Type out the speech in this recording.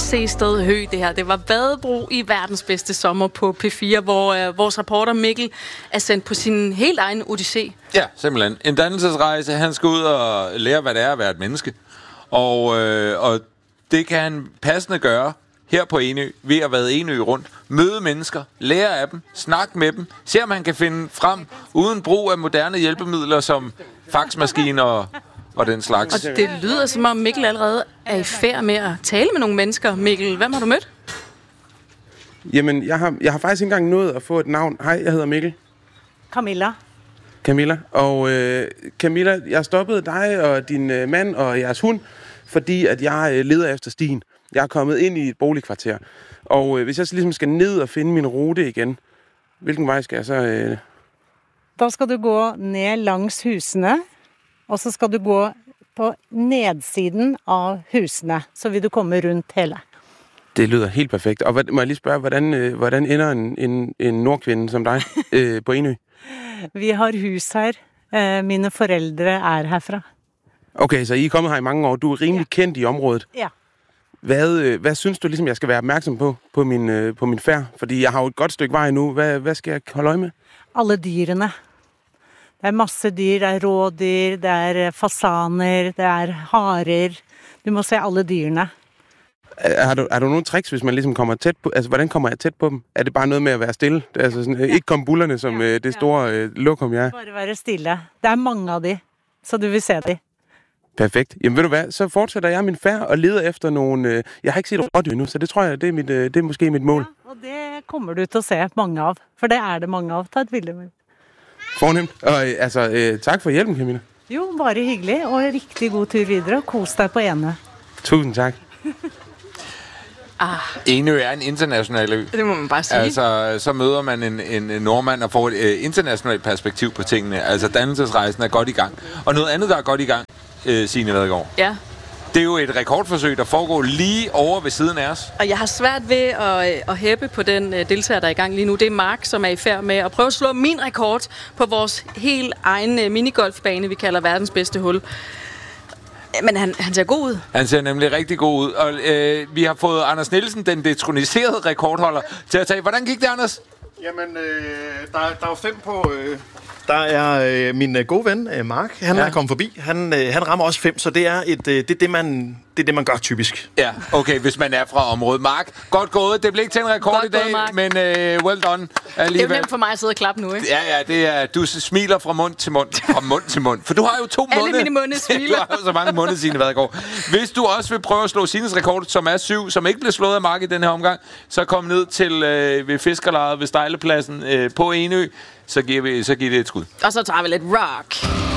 se sted Hø, det her. Det var Badebro i verdens bedste sommer på P4, hvor vores reporter Mikkel er sendt på sin helt egen odyssé. Ja, simpelthen. En dannelsesrejse. Han skal ud og lære, hvad det er at være et menneske. Og det kan han passende gøre her på Enø, ved at være Enø rundt, møde mennesker, lære af dem, snakke med dem, se om han kan finde frem uden brug af moderne hjælpemidler som faxmaskiner og den slags. Og det lyder som om Mikkel allerede er i færd med at tale med nogle mennesker. Mikkel, hvem har du mødt? Jamen, jeg har faktisk ikke engang nået at få et navn. Hej, jeg hedder Mikkel. Camilla. Og Camilla, jeg stoppede dig og din mand og jeres hund, fordi at jeg leder efter stien. Jeg er kommet ind i et boligkvarter. Og hvis jeg så ligesom skal ned og finde min rute igen, hvilken vej skal jeg så... Da skal du gå ned langs husene, og så skal du gå på nedsiden af husene, så vil du komme rundt hele. Det lyder helt perfekt. Og må jeg lige spørge, hvordan ender en nordkvinde som dig på Enø? Vi har hus her. Mine forældre er herfra. Okay, så I er kommet her i mange år. Du er rimelig kendt i området. Ja. Hvad synes du ligesom, jeg skal være opmærksom på min færd? Fordi jeg har jo et godt stykke vej nu. Hvad skal jeg holde øje med? Alle dyrene. Det er masse dyr. Det er rådyr, det er fasaner, det er harer. Du må se alle dyrene. Er du nogle tricks, hvis man ligesom kommer tæt på? Altså, hvordan kommer jeg tæt på dem? Er det bare noget med at være stille? Altså, sådan, ikke komme bullerne som det store lokum, jeg er? Bare være stille. Det er mange af de, så du vil se det. Perfekt. Jamen ved du hvad, så fortsætter jeg min færd og leder efter nogle... Jeg har ikke set rådyr endnu, så det tror jeg, det er måske mit mål. Ja, og det kommer du til at se mange af, for det er det mange af. Tag et billede med. Fornemt. Og tak for hjælpen, Camilla. Jo, bare hyggelig, og rigtig god tur videre. Kos dig på Enø. Tusind tak. Enø er en international ø. Det må man bare sige. Altså, så møder man en nordmand og får et internationalt perspektiv på tingene. Altså, dannelsesrejsen er godt i gang. Og noget andet, der er godt i gang, Signe Ladegaard. Ja. Det er jo et rekordforsøg, der foregår lige over ved siden af os. Og jeg har svært ved at hæppe på den deltager, der er i gang lige nu. Det er Mark, som er i færd med at prøve at slå min rekord på vores helt egen minigolfbane, vi kalder verdens bedste hul. Men han ser god ud. Han ser nemlig rigtig god ud. Og vi har fået Anders Nielsen, den detroniserede rekordholder, til at tage. Hvordan gik det, Anders? Jamen, der er 5 på... Der er min gode ven, Mark. Han er kommet forbi. Han rammer også 5, så det er det, man gør typisk. Ja, okay, hvis man er fra området. Mark, godt gået. Det blev ikke til en rekord godt i dag, gået, men well done. Alligevel. Det er jo nemt for mig at sidde og klappe nu, ikke? Ja, det er, du smiler fra mund til mund. Fra mund til mund. For du har jo 2 munde. Alle mine munde smiler. Du har jo så mange munde, Signe Ladegaard. Hvis du også vil prøve at slå Signes rekord, som er 7, som ikke blev slået af Mark i den her omgang, så kom ned til ved fiskerlejet ved Stejlepladsen på Enø. Så giver det et skud. Og så tager vi lidt rock.